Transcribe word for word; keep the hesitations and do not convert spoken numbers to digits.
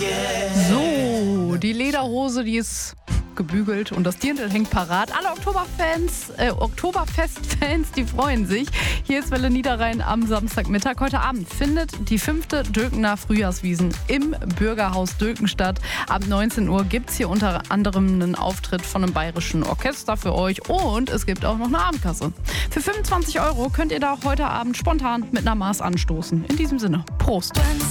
So, die Lederhose, die ist gebügelt und das Dirndl hängt parat. Alle Oktoberfans, äh, Oktoberfest-Fans, die freuen sich. Hier ist Welle Niederrhein am Samstagmittag. Heute Abend findet die fünfte Dülkener Frühjahrswiesen im Bürgerhaus Dülken statt. Ab neunzehn Uhr gibt es hier unter anderem einen Auftritt von einem bayerischen Orchester für euch und es gibt auch noch eine Abendkasse. Für fünfundzwanzig Euro könnt ihr da heute Abend spontan mit einer Maß anstoßen. In diesem Sinne, Prost!